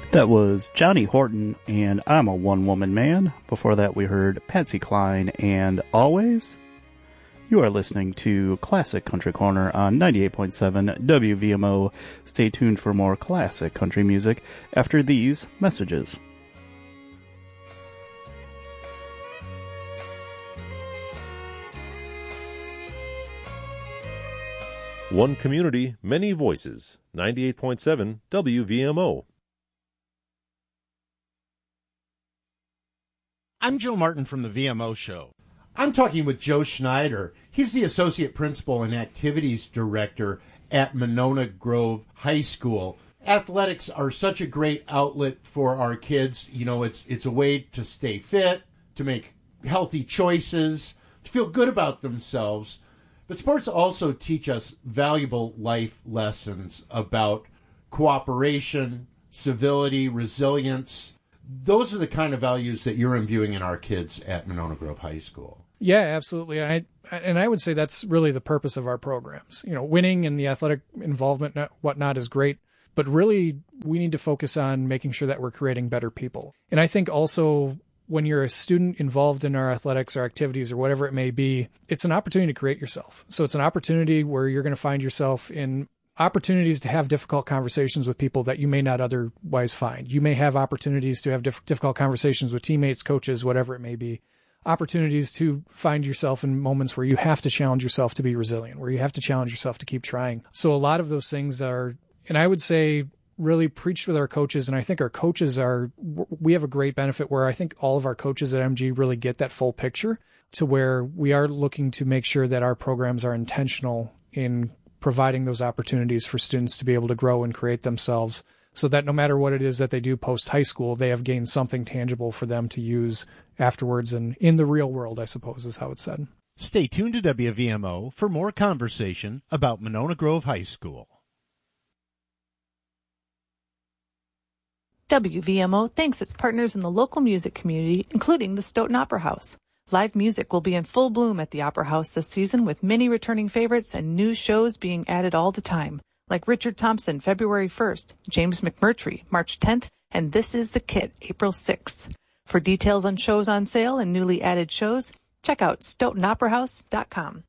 That was Johnny Horton and I'm a One-Woman Man. Before that we heard Patsy Cline and Always. You are listening to Classic Country Corner on 98.7 WVMO. Stay tuned for more classic country music after these messages. One community, many voices. 98.7 WVMO. I'm Joe Martin from the VMO Show. I'm talking with Joe Schneider. He's the Associate Principal and Activities Director at Monona Grove High School. Athletics are such a great outlet for our kids. You know, it's a way to stay fit, to make healthy choices, to feel good about themselves. But sports also teach us valuable life lessons about cooperation, civility, resilience. Those are the kind of values that you're imbuing in our kids at Monona Grove High School. Yeah, absolutely. And I would say that's really the purpose of our programs. You know, winning and the athletic involvement and whatnot is great, but really we need to focus on making sure that we're creating better people. And I think also when you're a student involved in our athletics or activities or whatever it may be, it's an opportunity to create yourself. So it's an opportunity where you're going to find yourself in opportunities to have difficult conversations with people that you may not otherwise find. You may have opportunities to have difficult conversations with teammates, coaches, whatever it may be. Opportunities to find yourself in moments where you have to challenge yourself to be resilient, where you have to challenge yourself to keep trying. So a lot of those things are, and I would say, really preached with our coaches. And I think our coaches we have a great benefit where I think all of our coaches at MG really get that full picture to where we are looking to make sure that our programs are intentional in providing those opportunities for students to be able to grow and create themselves so that no matter what it is that they do post high school, they have gained something tangible for them to use afterwards and in the real world, I suppose is how it's said. Stay tuned to WVMO for more conversation about Monona Grove High School. WVMO thanks its partners in the local music community, including the Stoughton Opera House. Live music will be in full bloom at the Opera House this season with many returning favorites and new shows being added all the time, like Richard Thompson, February 1st, James McMurtry, March 10th, and This Is the Kit, April 6th. For details on shows on sale and newly added shows, check out StoughtonOperaHouse.com.